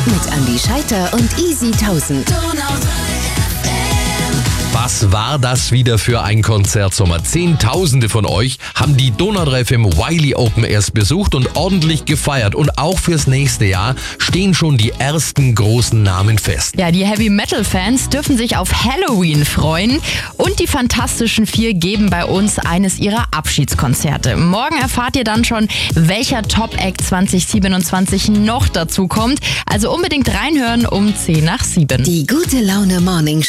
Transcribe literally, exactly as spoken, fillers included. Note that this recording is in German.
Mit Andi Scheiter und Easy tausend. Was war das wieder für ein Konzertsommer? Zehntausende von euch haben die Donau drei F M Wiley Open erst besucht und ordentlich gefeiert. Und auch fürs nächste Jahr stehen schon die ersten großen Namen fest. Ja, die Heavy-Metal-Fans dürfen sich auf Halloween freuen. Und die Fantastischen Vier geben bei uns eines ihrer Abschiedskonzerte. Morgen erfahrt ihr dann schon, welcher Top-Act zwanzig siebenundzwanzig noch dazu kommt. Also unbedingt reinhören um zehn nach sieben. Die gute Laune Morning